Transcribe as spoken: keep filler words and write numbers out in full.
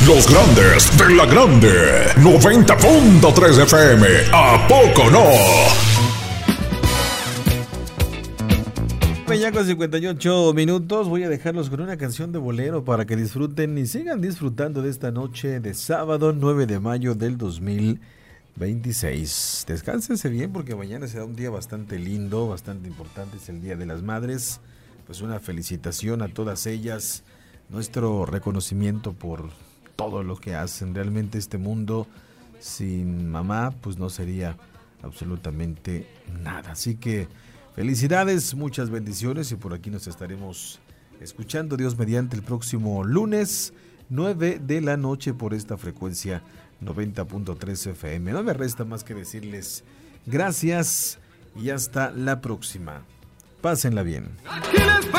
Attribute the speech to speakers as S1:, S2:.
S1: Los grandes de la grande. noventa punto tres F M. ¿A poco no?
S2: Ya con cincuenta y ocho minutos voy a dejarlos con una canción de bolero para que disfruten y sigan disfrutando de esta noche de sábado nueve de mayo del dos mil veintiséis. Descánsense bien porque mañana será un día bastante lindo, bastante importante, es el Día de las Madres. Pues una felicitación a todas ellas, nuestro reconocimiento por todo lo que hacen. Realmente este mundo sin mamá pues no sería absolutamente nada, así que felicidades, muchas bendiciones y por aquí nos estaremos escuchando, Dios mediante, el próximo lunes, nueve de la noche por esta frecuencia noventa punto tres F M. No me resta más que decirles gracias y hasta la próxima. Pásenla bien.